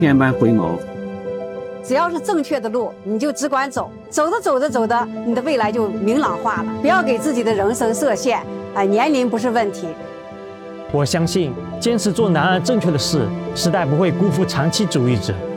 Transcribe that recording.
慢慢回眸。 只要是正确的路，你就只管走，走着，你的未来就明朗化了。不要给自己的人生设限，年龄不是问题。 我相信，坚持做男儿正确的事，时代不会辜负长期主义者。